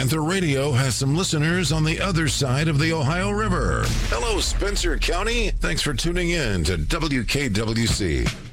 Panther Radio has some listeners on the other side of the Ohio River. Hello, Spencer County. Thanks for tuning in to WKWC.